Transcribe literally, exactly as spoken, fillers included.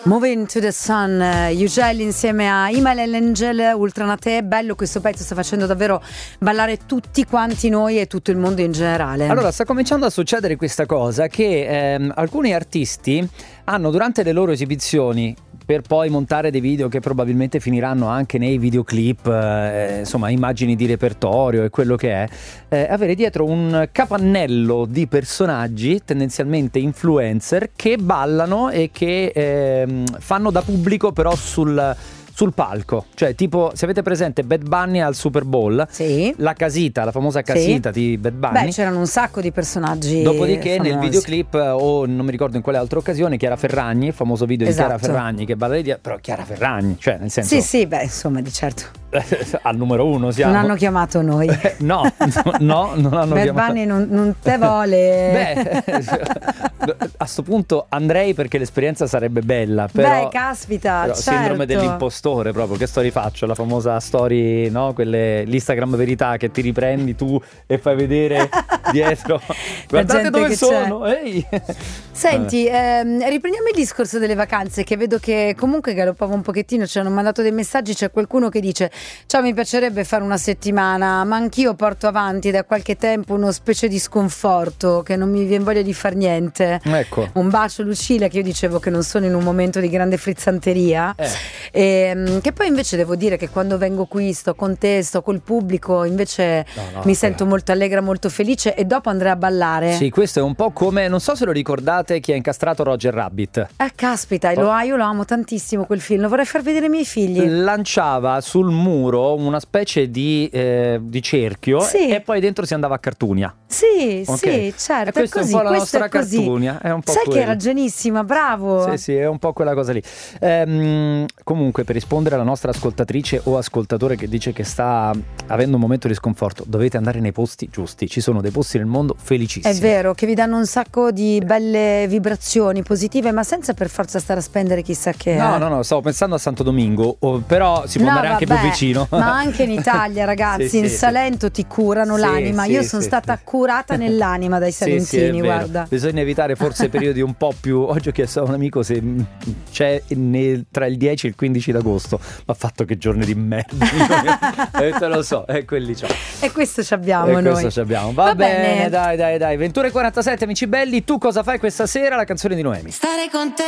Moving to the Sun, Ugel insieme a Imal Angel, Ultranate. È bello questo pezzo, sta facendo davvero ballare tutti quanti noi e tutto il mondo in generale. Allora sta cominciando a succedere questa cosa che ehm, alcuni artisti hanno durante le loro esibizioni, per poi montare dei video che probabilmente finiranno anche nei videoclip, eh, insomma immagini di repertorio e quello che è, eh, avere dietro un capannello di personaggi, tendenzialmente influencer, che ballano e che eh, fanno da pubblico però sul... sul palco, cioè tipo se avete presente Bad Bunny al Super Bowl, sì. la casita, la famosa casita sì. di Bad Bunny. Beh, c'erano un sacco di personaggi. Dopodiché famosi. Nel videoclip, o non mi ricordo in quale altra occasione, Chiara Ferragni, il famoso video esatto. di Chiara Ferragni che balla di... però Chiara Ferragni, cioè nel senso... Sì, sì, beh, insomma, di certo. al numero uno siamo. Non hanno chiamato noi. no, no, non hanno Bad chiamato. Bad Bunny non, non te vuole. Beh, a sto punto andrei perché l'esperienza sarebbe bella, però... Beh, caspita, però, certo. Sindrome dell'impostore proprio, che story faccio? La famosa story, no? Quelle, l'Instagram verità che ti riprendi tu e fai vedere dietro. Guardate dove sono, ehi! Senti, ehm, riprendiamo il discorso delle vacanze, che vedo che comunque galoppava un pochettino, ci hanno mandato dei messaggi, c'è qualcuno che dice: ciao, mi piacerebbe fare una settimana, ma anch'io porto avanti da qualche tempo uno specie di sconforto, che non mi viene voglia di far niente. Ecco. Un bacio, Lucilla, che io dicevo che non sono in un momento di grande frizzanteria, eh. e, che poi invece devo dire che quando vengo qui, sto con te, sto col pubblico, invece no, no, mi sento però... molto allegra, molto felice, e dopo andrei a ballare. Sì, questo è un po' come, non so se lo ricordate, chi ha incastrato Roger Rabbit. Eh, caspita, oh. lo, io lo amo tantissimo quel film, lo vorrei far vedere ai miei figli. Lanciava sul muro una specie di, eh, di cerchio, sì. e poi dentro si andava a cartunia. Sì, okay. sì, certo. E questa è, così, è un po' la nostra è cartunia. È un po' Sai quello. Che era genissima, bravo. Sì, sì, è un po' quella cosa lì. Ehm, comunque, per rispondere alla nostra ascoltatrice o ascoltatore che dice che sta avendo un momento di sconforto, dovete andare nei posti giusti. Ci sono dei posti nel mondo felicissimi. È vero, che vi danno un sacco di belle vibrazioni positive, ma senza per forza stare a spendere chissà che. No, eh. no, no, stavo pensando a Santo Domingo, oh, però si può no, andare vabbè, anche più vicino. Ma anche in Italia, ragazzi, sì, in sì, Salento sì. ti curano sì, l'anima. sì, Io sono sì, stata sì. curata nell'anima dai salentini, sì, sì, guarda. Bisogna evitare forse periodi un po' più. Oggi ho chiesto a un amico se c'è nel, tra il dieci e il quindici d'agosto, ma ha fatto che giorni di merda. E te lo so, è quelli c'ho. E questo ci abbiamo e noi. Questo ci abbiamo. Va, Va bene, bene, dai, dai, dai. ventuno e quarantasette, amici belli, tu cosa fai questa sera? La canzone di Noemi. Stare con te.